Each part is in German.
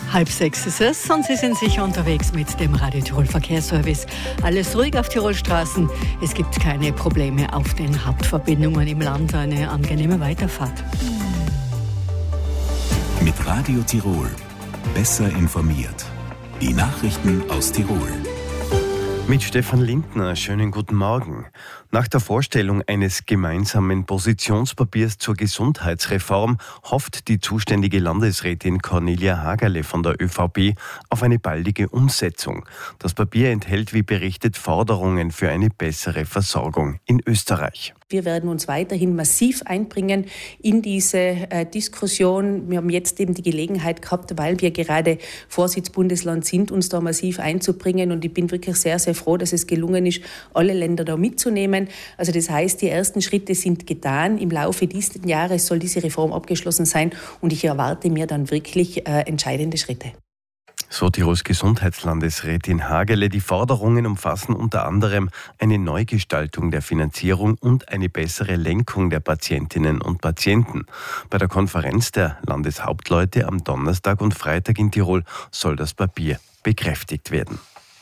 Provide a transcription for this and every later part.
5:30 ist es und Sie sind sicher unterwegs mit dem Radio Tirol Verkehrsservice. Alles ruhig auf Tirolstraßen. Es gibt keine Probleme auf den Hauptverbindungen im Land. Eine angenehme Weiterfahrt. Mit Radio Tirol. Besser informiert. Die Nachrichten aus Tirol. Mit Stefan Lindner, schönen guten Morgen. Nach der Vorstellung eines gemeinsamen Positionspapiers zur Gesundheitsreform hofft die zuständige Landesrätin Cornelia Hagerle von der ÖVP auf eine baldige Umsetzung. Das Papier enthält, wie berichtet, Forderungen für eine bessere Versorgung in Österreich. Wir werden uns weiterhin massiv einbringen in diese Diskussion. Wir haben jetzt eben die Gelegenheit gehabt, weil wir gerade Vorsitzbundesland sind, uns da massiv einzubringen. Und ich bin wirklich sehr, sehr froh, dass es gelungen ist, alle Länder da mitzunehmen. Also das heißt, die ersten Schritte sind getan. Im Laufe dieses Jahres soll diese Reform abgeschlossen sein. Und ich erwarte mir dann wirklich entscheidende Schritte. So Tirols Gesundheitslandesrätin Hagerle. Die Forderungen umfassen unter anderem eine Neugestaltung der Finanzierung und eine bessere Lenkung der Patientinnen und Patienten. Bei der Konferenz der Landeshauptleute am Donnerstag und Freitag in Tirol soll das Papier bekräftigt werden.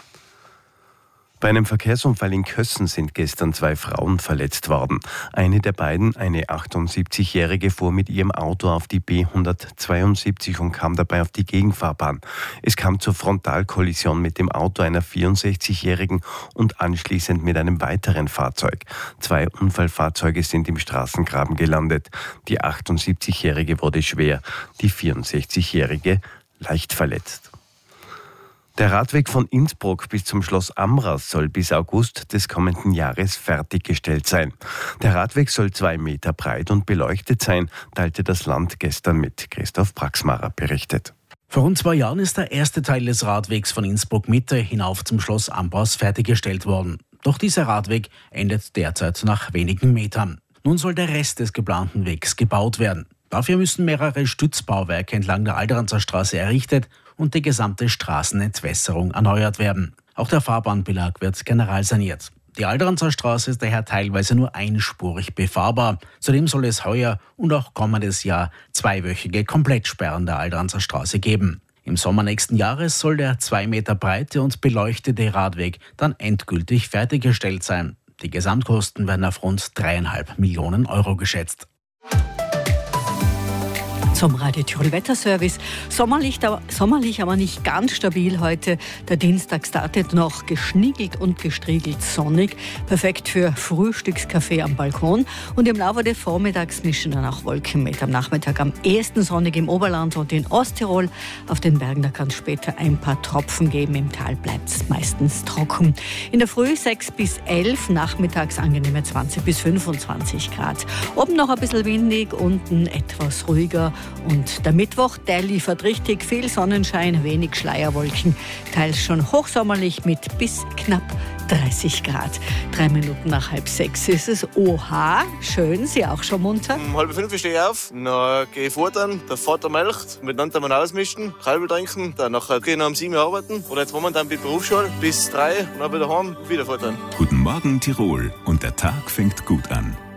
Bei einem Verkehrsunfall in Kössen sind gestern 2 Frauen verletzt worden. Eine der beiden, eine 78-Jährige, fuhr mit ihrem Auto auf die B172 und kam dabei auf die Gegenfahrbahn. Es kam zur Frontalkollision mit dem Auto einer 64-Jährigen und anschließend mit einem weiteren Fahrzeug. 2 Unfallfahrzeuge sind im Straßengraben gelandet. Die 78-Jährige wurde schwer, die 64-Jährige leicht verletzt. Der Radweg von Innsbruck bis zum Schloss Amras soll bis August des kommenden Jahres fertiggestellt sein. Der Radweg soll 2 Meter breit und beleuchtet sein, teilte das Land gestern mit. Christoph Praxmarer berichtet. Vor rund 2 Jahren ist der erste Teil des Radwegs von Innsbruck Mitte hinauf zum Schloss Ambras fertiggestellt worden. Doch dieser Radweg endet derzeit nach wenigen Metern. Nun soll der Rest des geplanten Wegs gebaut werden. Dafür müssen mehrere Stützbauwerke entlang der Alderanzer Straße errichtet und die gesamte Straßenentwässerung erneuert werden. Auch der Fahrbahnbelag wird generalsaniert. Die Alderanzer Straße ist daher teilweise nur einspurig befahrbar. Zudem soll es heuer und auch kommendes Jahr 2-wöchige Komplettsperren der Alderanzer Straße geben. Im Sommer nächsten Jahres soll der 2 Meter breite und beleuchtete Radweg dann endgültig fertiggestellt sein. Die Gesamtkosten werden auf rund 3,5 Millionen Euro geschätzt. Zum Radio Tirol Wetterservice. Sommerlich, aber nicht ganz stabil heute. Der Dienstag startet noch geschniegelt und gestriegelt sonnig. Perfekt für Frühstückskaffee am Balkon. Und im Laufe des Vormittags mischen dann auch Wolken mit. Am Nachmittag am ehesten sonnig im Oberland und in Osttirol. Auf den Bergen, da kann es später ein paar Tropfen geben. Im Tal bleibt es meistens trocken. In der Früh 6 bis 11, nachmittags angenehme 20 bis 25 Grad. Oben noch ein bisschen windig, unten etwas ruhiger. Und der Mittwoch, der liefert richtig viel Sonnenschein, wenig Schleierwolken, teils schon hochsommerlich mit bis knapp 30 Grad. 3 Minuten nach 5:30 ist es. Oha, schön, Sie auch schon munter? 4:30 stehe ich auf, dann gehe ich futtern, der Vater melkt, miteinander mal ausmischen, Kalbe trinken, dann nachher gehe ich noch um 7 Uhr arbeiten oder jetzt momentan bei der Berufsschule bis 3 und dann wieder heim, wieder futtern. Guten Morgen Tirol und der Tag fängt gut an.